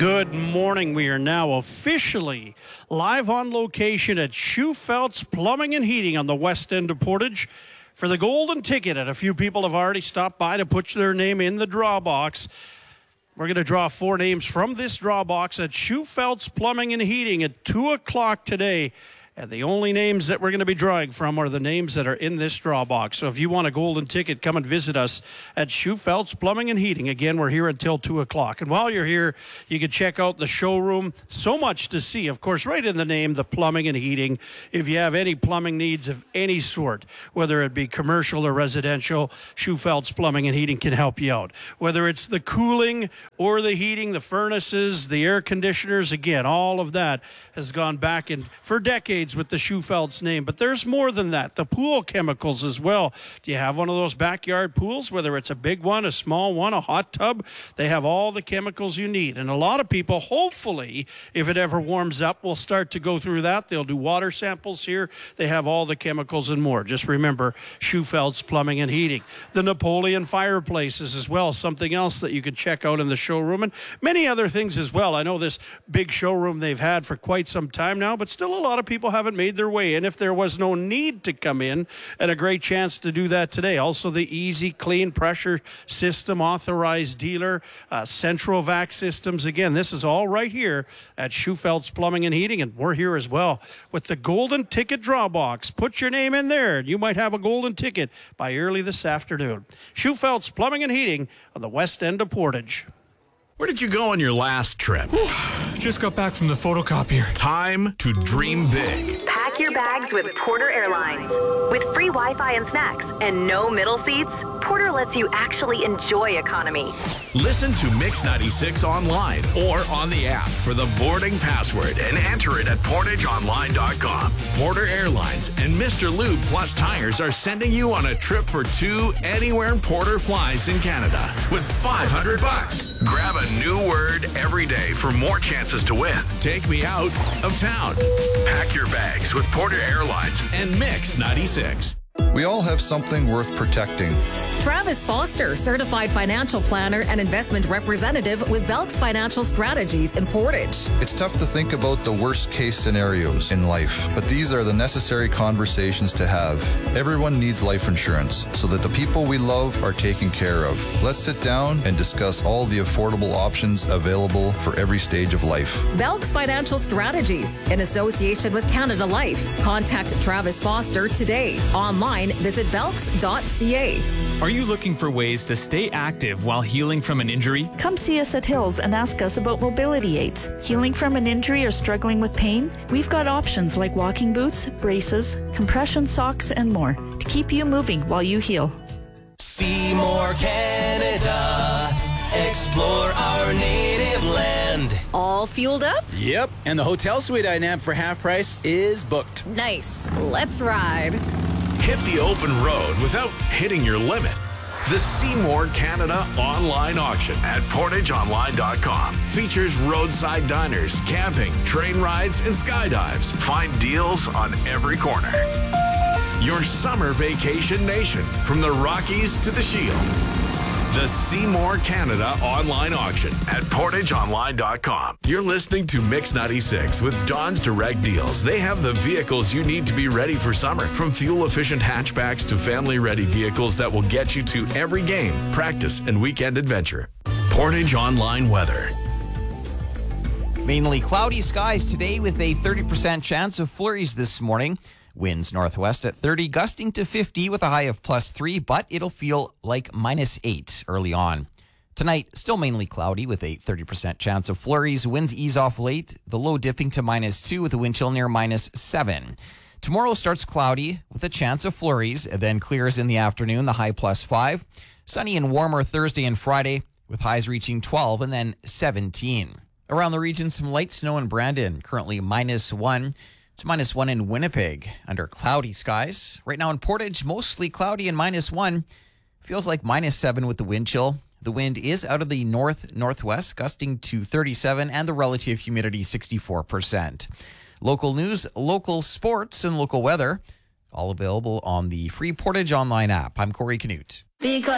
Good morning. We are now officially live on location at Schufelt's Plumbing and Heating on the west end of Portage for the golden ticket. And a few people have already stopped by to put their name in the draw box. We're going to draw 4 names from this draw box at Schufelt's Plumbing and Heating at 2 o'clock today. And the only names that we're going to be drawing from are the names that are in this draw box. So if you want a golden ticket, come and visit us at Schufelt's Plumbing and Heating. Again, we're here until 2 o'clock. And while you're here, you can check out the showroom. So much to see. Of course, right in the name, the plumbing and heating. If you have any plumbing needs of any sort, whether it be commercial or residential, Schufelt's Plumbing and Heating can help you out. Whether it's the cooling or the heating, the furnaces, the air conditioners, again, all of that has gone back in for decades with the Schufelt's name. But there's more than that. The pool chemicals as well. Do you have one of those backyard pools, whether it's a big one, a small one, a hot tub? They have all the chemicals you need. And a lot of people, hopefully, if it ever warms up, will start to go through that. They'll do water samples here. They have all the chemicals and more. Just remember, Schufelt's Plumbing and Heating. The Napoleon fireplaces as well, something else that you can check out in the showroom, and many other things as well. I know this big showroom they've had for quite some time now, but still a lot of people haven't made their way in if there was no need to come in, and a great chance to do that today. Also, the Easy Clean Pressure System, authorized dealer, Central Vac Systems. Again, this is all right here at Schufelt's Plumbing and Heating, and we're here as well with the golden ticket draw box. Put your name in there, and you might have a golden ticket by early this afternoon. Schufelt's Plumbing and Heating on the west end of Portage. Where did you go on your last trip? Just got back from the photocopier. Time to dream big. Pack your bags with Porter Airlines. With free Wi-Fi and snacks and no middle seats, Porter lets you actually enjoy economy. Listen to Mix 96 online or on the app for the boarding password and enter it at portageonline.com. Porter Airlines and Mr. Lube Plus Tires are sending you on a trip for 2 anywhere Porter flies in Canada with $500. Grab a new word every day for more chances to win. Take me out of town. Pack your bags with Porter Airlines and Mix 96. We all have something worth protecting. Travis Foster, certified financial planner and investment representative with Belk's Financial Strategies in Portage. It's tough to think about the worst case scenarios in life, but these are the necessary conversations to have. Everyone needs life insurance so that the people we love are taken care of. Let's sit down and discuss all the affordable options available for every stage of life. Belk's Financial Strategies in association with Canada Life. Contact Travis Foster today. Online, visit belks.ca. Are you looking for ways to stay active while healing from an injury? Come see us at Hills and ask us about mobility aids. Healing from an injury or struggling with pain? We've got options like walking boots, braces, compression socks, and more to keep you moving while you heal. Seymour, Canada. Explore our native land. All fueled up? Yep, and the hotel suite I nabbed for half price is booked. Nice. Let's ride. Hit the open road without hitting your limit. The Seymour Canada online auction at portageonline.com features roadside diners, camping, train rides, and skydives. Find deals on every corner. Your summer vacation nation, from the Rockies to the Shield. The Seymour Canada online auction at portageonline.com. You're listening to Mix 96 with Don's Direct Deals. They have the vehicles you need to be ready for summer, from fuel-efficient hatchbacks to family-ready vehicles that will get you to every game, practice, and weekend adventure. Portage Online Weather. Mainly cloudy skies today with a 30% chance of flurries this morning. Winds northwest at 30, gusting to 50 with a high of +3, but it'll feel like -8 early on. Tonight, still mainly cloudy with a 30% chance of flurries. Winds ease off late, the low dipping to -2 with a wind chill near -7. Tomorrow starts cloudy with a chance of flurries, and then clears in the afternoon, the high +5. Sunny and warmer Thursday and Friday with highs reaching 12 and then 17. Around the region, some light snow in Brandon, currently -1. It's -1 in Winnipeg under cloudy skies. Right now in Portage, mostly cloudy and -1. Feels like -7 with the wind chill. The wind is out of the north-northwest, gusting to 37, and the relative humidity 64%. Local news, local sports, and local weather, all available on the free Portage Online app. I'm Corey Canute.